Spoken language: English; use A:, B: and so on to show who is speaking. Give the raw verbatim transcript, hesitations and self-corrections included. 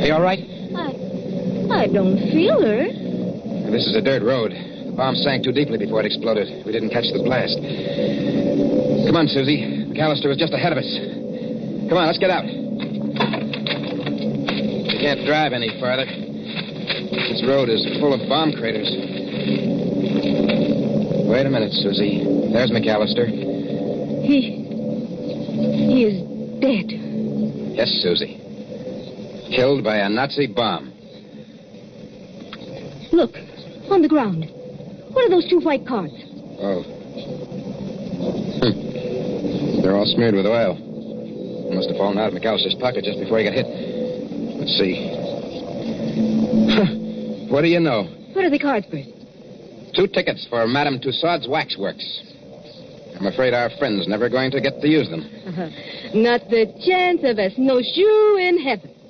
A: Are you all right?
B: I... I don't feel her.
A: This is a dirt road. The bomb sank too deeply before it exploded. We didn't catch the blast. Come on, Susie. McAllister was just ahead of us. Come on, let's get out. We can't drive any farther. This road is full of bomb craters. Wait a minute, Susie. There's McAllister.
B: He... He is dead.
A: Yes, Susie. Killed by a Nazi bomb.
B: Look, on the ground. What are those two white cards?
A: Oh. Hm. They're all smeared with oil. They must have fallen out of McAllister's pocket just before he got hit. Let's see. What do you know?
B: What are the cards, Bert?
A: Two tickets for Madame Tussaud's Waxworks. I'm afraid our friend's never going to get to use them.
B: Uh-huh. Not the chance of a snowshoe in heaven.